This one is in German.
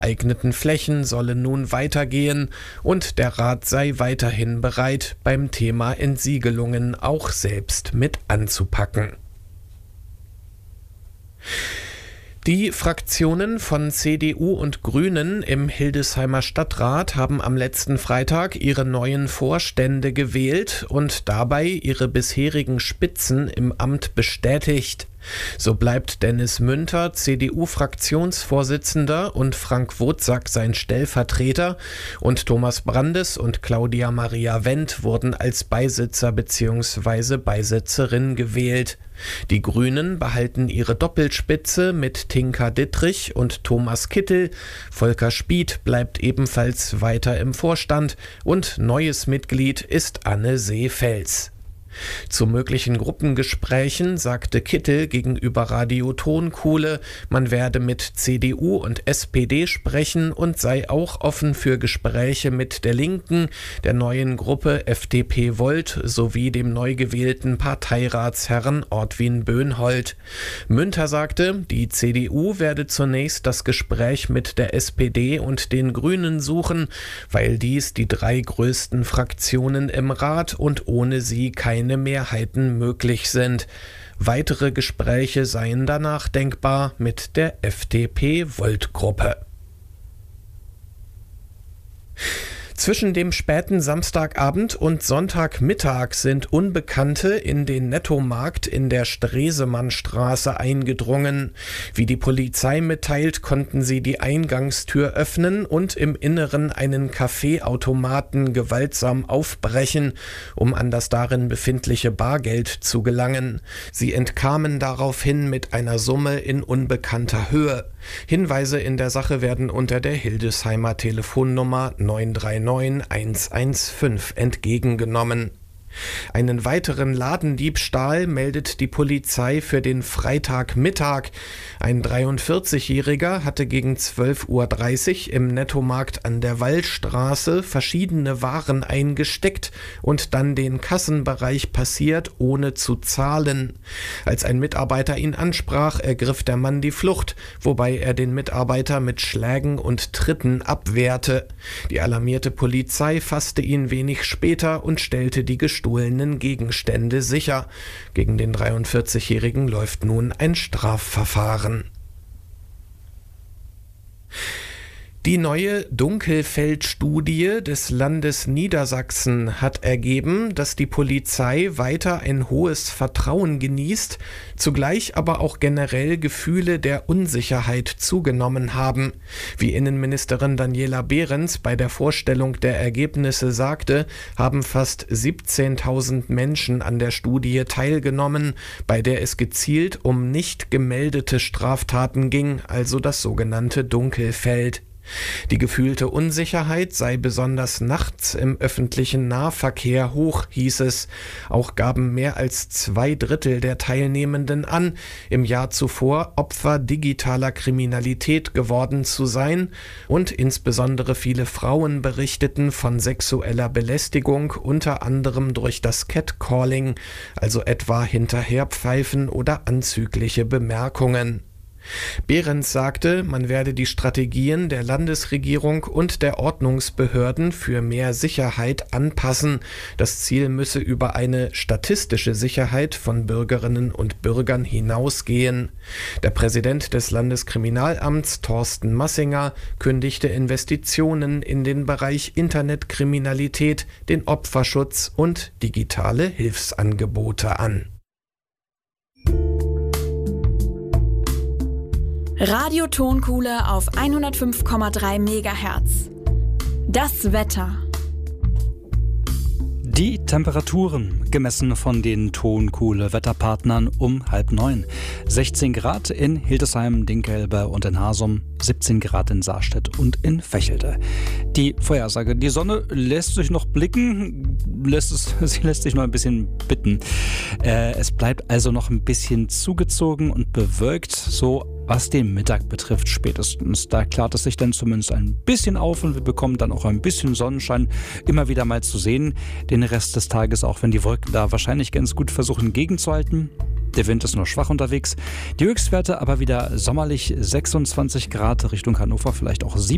Geeigneten Flächen sollen nun weitergehen und der Rat sei weiterhin bereit, beim Thema Entsiegelungen auch selbst mit anzupacken. Die Fraktionen von CDU und Grünen im Hildesheimer Stadtrat haben am letzten Freitag ihre neuen Vorstände gewählt und dabei ihre bisherigen Spitzen im Amt bestätigt. So bleibt Dennis Münter CDU-Fraktionsvorsitzender und Frank Wozak sein Stellvertreter und Thomas Brandes und Claudia Maria Wendt wurden als Beisitzer bzw. Beisitzerin gewählt. Die Grünen behalten ihre Doppelspitze mit Tinka Dittrich und Thomas Kittel. Volker Spieth bleibt ebenfalls weiter im Vorstand und neues Mitglied ist Anne Seefels. Zu möglichen Gruppengesprächen sagte Kittel gegenüber Radio Tonkuhle, man werde mit CDU und SPD sprechen und sei auch offen für Gespräche mit der Linken, der neuen Gruppe FDP Volt sowie dem neu gewählten Parteiratsherrn Ortwin Böhnhold. Münter sagte, die CDU werde zunächst das Gespräch mit der SPD und den Grünen suchen, weil dies die 3 größten Fraktionen im Rat und ohne sie keine Mehrheiten möglich sind. Weitere Gespräche seien danach denkbar mit der FDP-Volt-Gruppe. Zwischen dem späten Samstagabend und Sonntagmittag sind Unbekannte in den Nettomarkt in der Stresemannstraße eingedrungen. Wie die Polizei mitteilt, konnten sie die Eingangstür öffnen und im Inneren einen Kaffeeautomaten gewaltsam aufbrechen, um an das darin befindliche Bargeld zu gelangen. Sie entkamen daraufhin mit einer Summe in unbekannter Höhe. Hinweise in der Sache werden unter der Hildesheimer Telefonnummer 939 115 entgegengenommen. Einen weiteren Ladendiebstahl meldet die Polizei für den Freitagmittag. Ein 43-Jähriger hatte gegen 12:30 Uhr im Nettomarkt an der Wallstraße verschiedene Waren eingesteckt und dann den Kassenbereich passiert, ohne zu zahlen. Als ein Mitarbeiter ihn ansprach, ergriff der Mann die Flucht, wobei er den Mitarbeiter mit Schlägen und Tritten abwehrte. Die alarmierte Polizei fasste ihn wenig später und stellte die gestohlenen Gegenstände sicher. Gegen den 43-Jährigen läuft nun ein Strafverfahren. Die neue Dunkelfeldstudie des Landes Niedersachsen hat ergeben, dass die Polizei weiter ein hohes Vertrauen genießt, zugleich aber auch generell Gefühle der Unsicherheit zugenommen haben. Wie Innenministerin Daniela Behrens bei der Vorstellung der Ergebnisse sagte, haben fast 17.000 Menschen an der Studie teilgenommen, bei der es gezielt um nicht gemeldete Straftaten ging, also das sogenannte Dunkelfeld. Die gefühlte Unsicherheit sei besonders nachts im öffentlichen Nahverkehr hoch, hieß es. Auch gaben mehr als 2/3 der Teilnehmenden an, im Jahr zuvor Opfer digitaler Kriminalität geworden zu sein, und insbesondere viele Frauen berichteten von sexueller Belästigung, unter anderem durch das Catcalling, also etwa Hinterherpfeifen oder anzügliche Bemerkungen. Behrens sagte, man werde die Strategien der Landesregierung und der Ordnungsbehörden für mehr Sicherheit anpassen. Das Ziel müsse über eine statistische Sicherheit von Bürgerinnen und Bürgern hinausgehen. Der Präsident des Landeskriminalamts, Thorsten Massinger, kündigte Investitionen in den Bereich Internetkriminalität, den Opferschutz und digitale Hilfsangebote an. Radio Tonkuhle auf 105,3 MHz. Das Wetter. Die Temperaturen, gemessen von den Tonkuhle-Wetterpartnern um 8:30. 16 Grad in Hildesheim, Dinkelbe und in Hasum, 17 Grad in Saarstedt und in Vechelde. Die Vorhersage: Die Sonne lässt sich noch blicken, sie lässt sich noch ein bisschen bitten. Es bleibt also noch ein bisschen zugezogen und bewölkt, so was den Mittag betrifft spätestens. Da klart es sich dann zumindest ein bisschen auf und wir bekommen dann auch ein bisschen Sonnenschein immer wieder mal zu sehen. Den Rest des Tages, auch wenn die Wolken da wahrscheinlich ganz gut versuchen gegenzuhalten. Der Wind ist nur schwach unterwegs. Die Höchstwerte aber wieder sommerlich 26 Grad Richtung Hannover, vielleicht auch 7.